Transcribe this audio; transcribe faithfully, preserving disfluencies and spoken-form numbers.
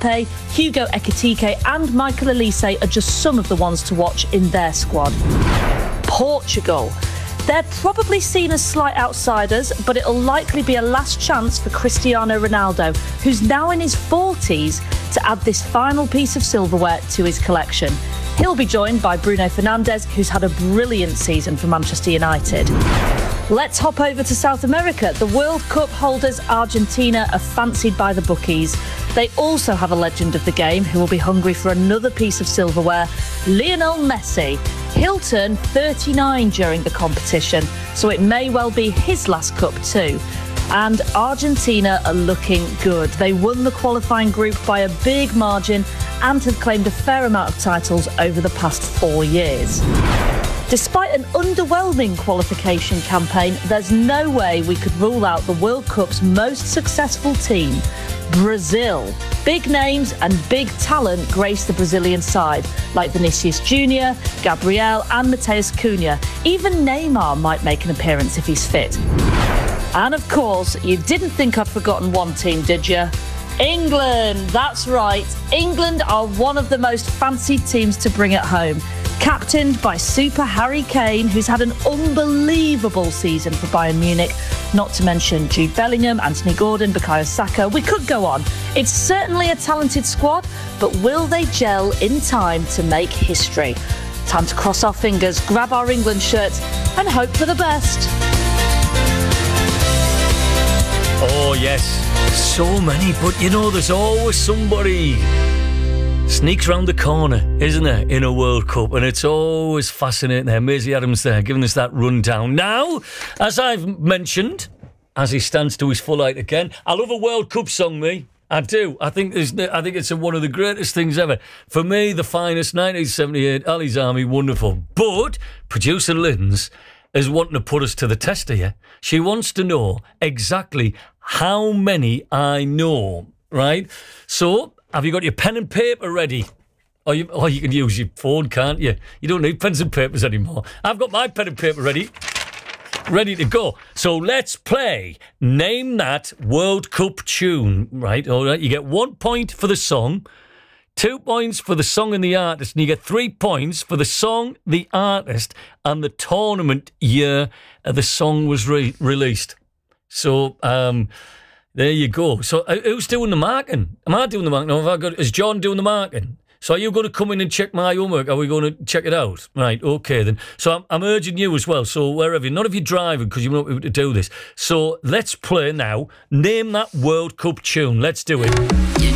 Mbappe, Hugo Ekitike and Michael Olise are just some of the ones to watch in their squad. Portugal. They're probably seen as slight outsiders, but it'll likely be a last chance for Cristiano Ronaldo, who's now in his forties, to add this final piece of silverware to his collection. He'll be joined by Bruno Fernandes, who's had a brilliant season for Manchester United. Let's hop over to South America. The World Cup holders Argentina are fancied by the bookies. They also have a legend of the game who will be hungry for another piece of silverware, Lionel Messi. He'll turn thirty-nine during the competition, so it may well be his last cup too. And Argentina are looking good. They won the qualifying group by a big margin and have claimed a fair amount of titles over the past four years. Despite an underwhelming qualification campaign, there's no way we could rule out the World Cup's most successful team, Brazil. Big names and big talent grace the Brazilian side, like Vinicius Junior, Gabriel and Mateus Cunha. Even Neymar might make an appearance if he's fit. And of course, you didn't think I'd forgotten one team, did you? England, that's right. England are one of the most fancied teams to bring it home. Captained by Super Harry Kane, who's had an unbelievable season for Bayern Munich, not to mention Jude Bellingham, Anthony Gordon, Bukayo Saka. We could go on. It's certainly a talented squad, but will they gel in time to make history? Time to cross our fingers, grab our England shirts and hope for the best. Oh yes, so many, but you know there's always somebody sneaks round the corner, isn't there, in a World Cup, and it's always fascinating there. Maisie Adams there giving us that rundown. Now, as I've mentioned, as he stands to his full height again, I love a World Cup song, me. I do. I think there's, I think it's one of the greatest things ever. For me, the finest, nineteen seventy-eight, Ali's Army, wonderful. But producer Lynn's is wanting to put us to the test here. She wants to know exactly how many I know, right? So, have you got your pen and paper ready? Or you, or you can use your phone, can't you? You don't need pens and papers anymore. I've got my pen and paper ready. Ready to go. So let's play Name That World Cup Tune, right? All right, you get one point for the song, two points for the song and the artist, and you get three points for the song, the artist, and the tournament year the song was re- released. So, um... there you go. So uh, who's doing the marking? Am I doing the marking? No, have I got, is John doing the marking? So are you going to come in and check my homework? Are we going to check it out? Right, okay then. So I'm, I'm urging you as well. So wherever, none of you driving because you're not able to do this. So let's play now. Name That World Cup Tune. Let's do it.